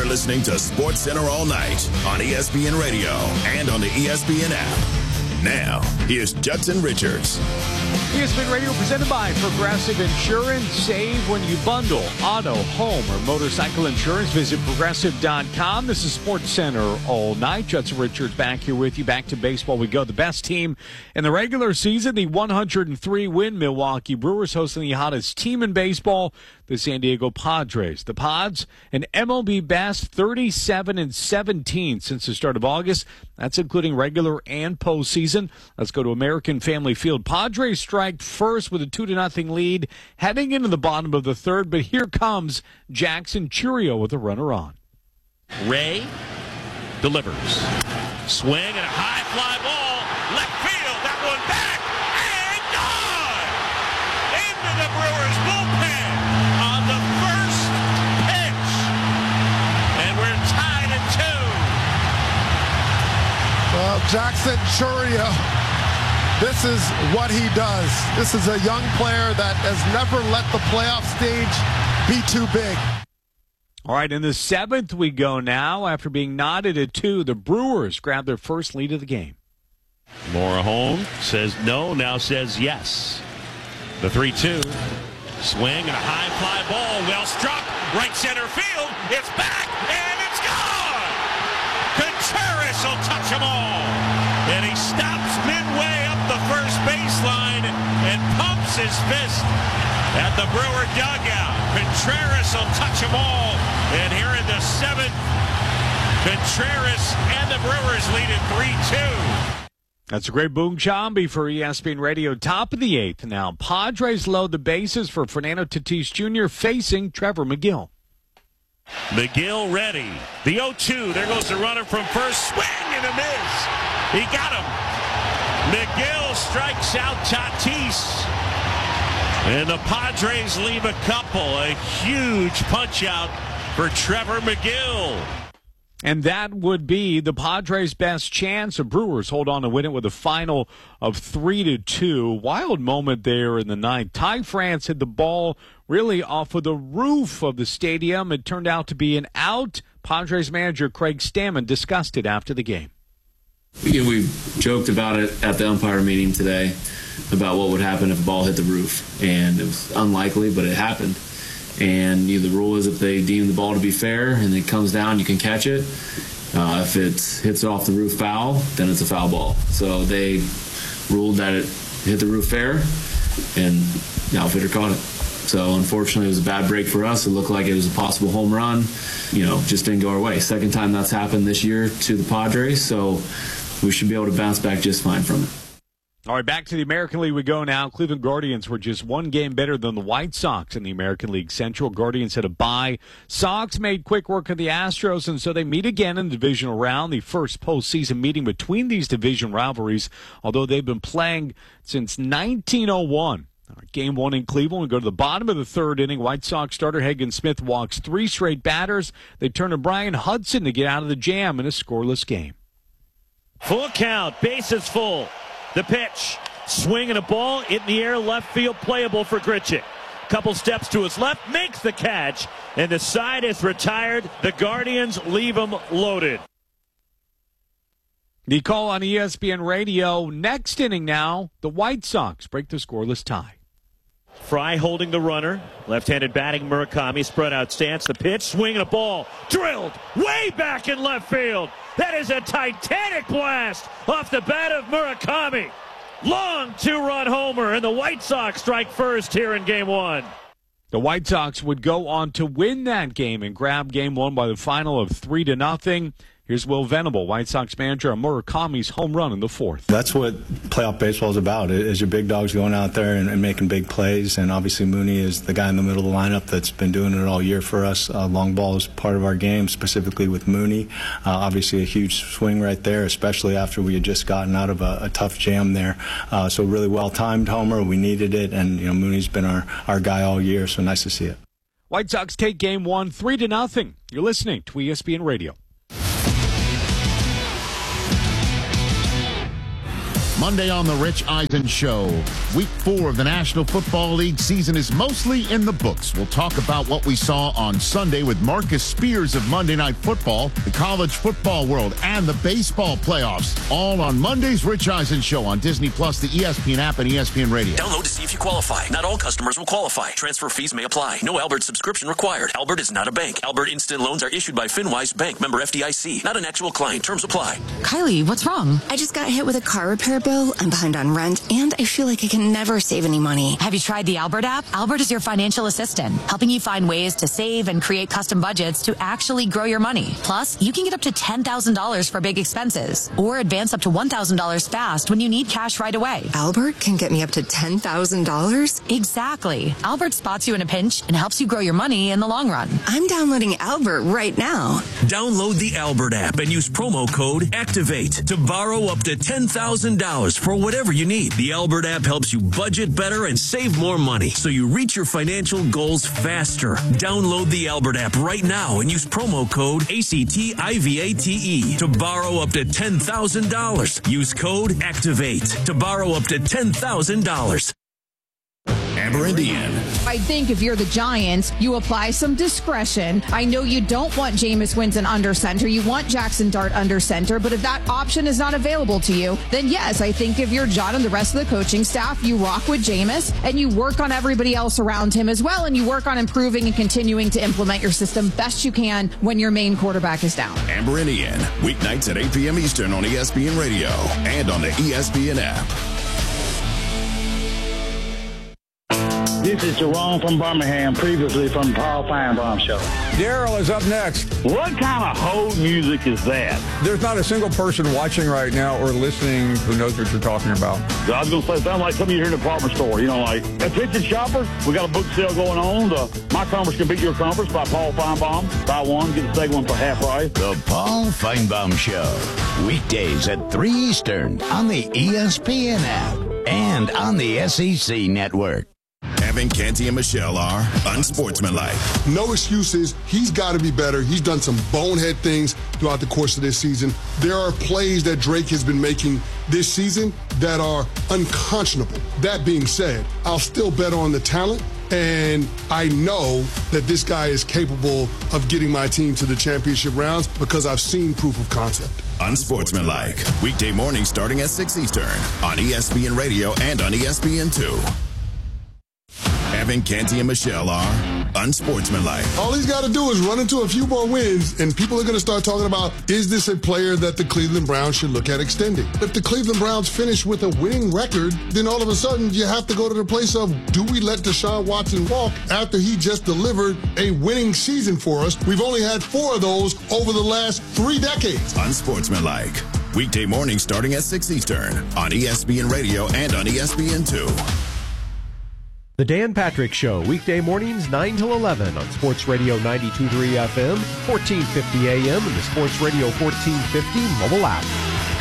You're listening to Sports Center all night on ESPN Radio and on the ESPN app. Now, here's Judson Richards. ESPN Radio presented by Progressive Insurance. Save when you bundle auto, home, or motorcycle insurance. Visit Progressive.com. This is Sports Center all night. Judson Richards back here with you. Back to baseball we go. The best team in the regular season, the 103-win Milwaukee Brewers, hosting the hottest team in baseball, the San Diego Padres. The Pods, an MLB best 37-17 since the start of August. That's including regular and postseason. Let's go to American Family Field. Padres strike first with a 2-0 lead heading into the bottom of the third, but here comes Jackson Chourio with a runner on. Ray delivers. Swing and a high fly ball. Left field. That one back. And gone! Into the Brewers bullpen on the first pitch. And we're tied at 2. Well, Jackson Chourio, this is what he does. This is a young player that has never let the playoff stage be too big. All right, in the seventh we go now. After being knotted at 2, the Brewers grab their first lead of the game. Morejon says no, now says yes. The 3-2. Swing and a high fly ball. Well struck. Right center field. It's back and it's gone. Contreras will touch them all. And he stops midway up the first baseline and pumps his fist at the Brewer dugout. Contreras will touch them all. And here in the 7th, Contreras and the Brewers lead at 3-2. That's a great Boom Chambi for ESPN Radio. Top of the 8th now. Padres load the bases for Fernando Tatis Jr. facing Trevor Megill. Megill ready. The 0-2. There goes the runner from first. Swing and a miss. He got him. Megill strikes out Tatis. And the Padres leave a couple. A huge punch out for Trevor Megill. And that would be the Padres' best chance. The Brewers hold on to win it with a final of 3-2. Wild moment there in the ninth. Ty France hit the ball really off of the roof of the stadium. It turned out to be an out. Padres manager Craig Stammen discussed it after the game. We joked about it at the umpire meeting today about what would happen if a ball hit the roof. And it was unlikely, but it happened. And the rule is if they deem the ball to be fair and it comes down, you can catch it. If it hits off the roof foul, then it's a foul ball. So they ruled that it hit the roof fair, and the outfitter caught it. So unfortunately, it was a bad break for us. It looked like it was a possible home run. Just didn't go our way. Second time that's happened this year to the Padres, so we should be able to bounce back just fine from it. All right, back to the American League we go now. Cleveland Guardians were just one game better than the White Sox in the American League Central. Guardians had a bye. Sox made quick work of the Astros, and so they meet again in the divisional round, the first postseason meeting between these division rivalries, although they've been playing since 1901. Game 1 in Cleveland. We go to the bottom of the third inning. White Sox starter Hagen Smith walks 3 straight batters. They turn to Brian Hudson to get out of the jam in a scoreless game. Full count, bases full. The pitch, swing and a ball in the air, left field, playable for Grichuk. Couple steps to his left, makes the catch, and the side is retired. The Guardians leave him loaded. The call on ESPN Radio. Next inning now, the White Sox break the scoreless tie. Fry holding the runner. Left-handed batting Murakami, spread out stance. The pitch, swing and a ball, drilled way back in left field. That is a titanic blast off the bat of Murakami. Long 2-run homer, and the White Sox strike first here in Game 1. The White Sox would go on to win that game and grab Game 1 by the final of 3-0. Here's Will Venable, White Sox manager, on Murakami's home run in the fourth. That's what playoff baseball is about, is your big dogs going out there and making big plays. And obviously Mooney is the guy in the middle of the lineup that's been doing it all year for us. Long ball is part of our game, specifically with Mooney. Obviously a huge swing right there, especially after we had just gotten out of a tough jam there. So really well-timed homer. We needed it, and Mooney's been our guy all year, so nice to see it. White Sox take Game 1 3-0. You're listening to ESPN Radio. Monday on the Rich Eisen Show. Week 4 of the National Football League season is mostly in the books. We'll talk about what we saw on Sunday with Marcus Spears of Monday Night Football, the college football world, and the baseball playoffs. All on Monday's Rich Eisen Show on Disney+, the ESPN app, and ESPN Radio. Download to see if you qualify. Not all customers will qualify. Transfer fees may apply. No Albert subscription required. Albert is not a bank. Albert Instant Loans are issued by FinWise Bank, member FDIC. Not an actual client. Terms apply. Kylie, what's wrong? I just got hit with a car repair bill. I'm behind on rent, and I feel like I can never save any money. Have you tried the Albert app? Albert is your financial assistant, helping you find ways to save and create custom budgets to actually grow your money. Plus, you can get up to $10,000 for big expenses, or advance up to $1,000 fast when you need cash right away. Albert can get me up to $10,000? Exactly. Albert spots you in a pinch and helps you grow your money in the long run. I'm downloading Albert right now. Download the Albert app and use promo code ACTIVATE to borrow up to $10,000 for whatever you need. The Albert app helps you budget better and save more money so you reach your financial goals faster. Download the Albert app right now and use promo code ACTIVATE to borrow up to $10,000. Use code ACTIVATE to borrow up to $10,000. Amber and Ian. I think if you're the Giants, you apply some discretion. I know you don't want Jameis Winston under center. You want Jackson Dart under center. But if that option is not available to you, then yes, I think if you're John and the rest of the coaching staff, you rock with Jameis and you work on everybody else around him as well. And you work on improving and continuing to implement your system best you can when your main quarterback is down. Amber and Ian, weeknights at 8 p.m. Eastern on ESPN Radio and on the ESPN app. This is Jerome from Birmingham, previously from the Paul Feinbaum Show. Daryl is up next. What kind of hold music is that? There's not a single person watching right now or listening who knows what you're talking about. So I was going to say, it sounds like some of you here in the department store. You know, like, attention shoppers, we got a book sale going on. My Conference Can Beat Your Conference by Paul Feinbaum. Buy one, get the second one for half price. The Paul Feinbaum Show. Weekdays at 3 Eastern on the ESPN app and on the SEC Network. Evan, Canty, and Michelle are unsportsmanlike. No excuses. He's got to be better. He's done some bonehead things throughout the course of this season. There are plays that Drake has been making this season that are unconscionable. That being said, I'll still bet on the talent, and I know that this guy is capable of getting my team to the championship rounds because I've seen proof of concept. Unsportsmanlike. Weekday mornings starting at 6 Eastern on ESPN Radio and on ESPN2. Evan, Canty, and Michelle are unsportsmanlike. All he's got to do is run into a few more wins, and people are going to start talking about, is this a player that the Cleveland Browns should look at extending? If the Cleveland Browns finish with a winning record, then all of a sudden you have to go to the place of, do we let Deshaun Watson walk after he just delivered a winning season for us? We've only had 4 of those over the last 3 decades. Unsportsmanlike. Weekday mornings starting at 6 Eastern on ESPN Radio and on ESPN2. The Dan Patrick Show, weekday mornings 9 till 11 on Sports Radio 92.3 FM, 1450 AM, and the Sports Radio 1450 mobile app.